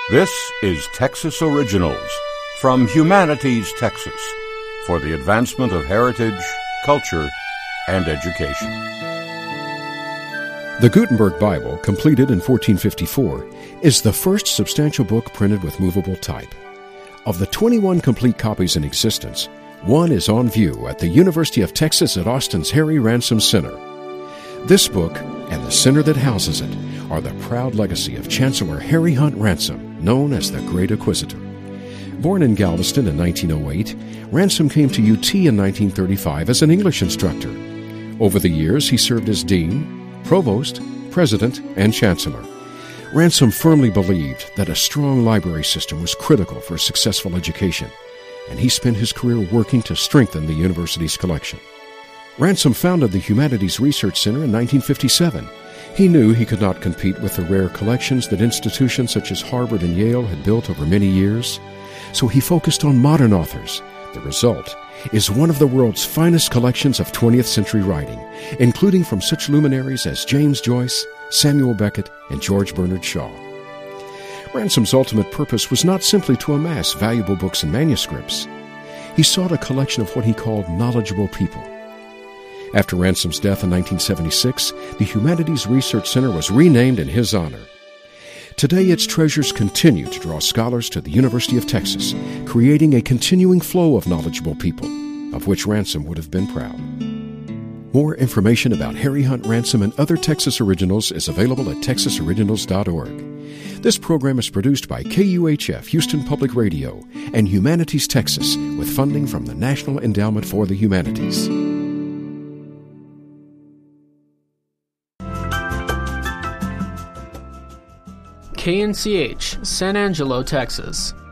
This is Texas Originals from Humanities, Texas, for the advancement of heritage, culture, and education. The Gutenberg Bible, completed in 1454, is the first substantial book printed with movable type. Of the 21 complete copies in existence, one is on view at the University of Texas at Austin's Harry Ransom Center. This book and the center that houses it are the proud legacy of Chancellor Harry Hunt Ransom, known as the Great Inquisitor. Born in Galveston in 1908, Ransom came to UT in 1935 as an English instructor. Over the years, he served as dean, provost, president, and chancellor. Ransom firmly believed that a strong library system was critical for a successful education, and he spent his career working to strengthen the university's collection. Ransom founded the Humanities Research Center in 1957. He knew he could not compete with the rare collections that institutions such as Harvard and Yale had built over many years, so he focused on modern authors. The result is one of the world's finest collections of 20th century writing, including from such luminaries as James Joyce, Samuel Beckett, and George Bernard Shaw. Ransom's ultimate purpose was not simply to amass valuable books and manuscripts. He sought a collection of what he called knowledgeable people. After Ransom's death in 1976, the Humanities Research Center was renamed in his honor. Today, its treasures continue to draw scholars to the University of Texas, creating a continuing flow of knowledgeable people, of which Ransom would have been proud. More information about Harry Hunt Ransom and other Texas Originals is available at texasoriginals.org. This program is produced by KUHF Houston Public Radio and Humanities Texas with funding from the National Endowment for the Humanities. KNCH, San Angelo, Texas.